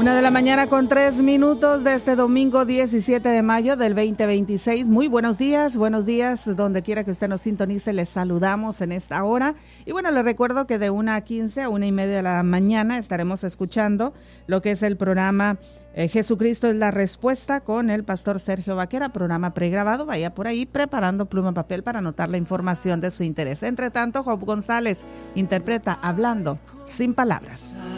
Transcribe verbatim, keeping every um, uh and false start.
Una de la mañana con tres minutos de este domingo diecisiete de mayo del veinte veintiséis. Muy buenos días, buenos días, donde quiera que usted nos sintonice, les saludamos en esta hora. Y bueno, les recuerdo que de una a quince a una y media de la mañana estaremos escuchando lo que es el programa eh, Jesucristo es la Respuesta con el pastor Sergio Vaquera, programa pregrabado. Vaya por ahí preparando pluma y papel para anotar la información de su interés. Entre tanto, Job González interpreta Hablando sin Palabras.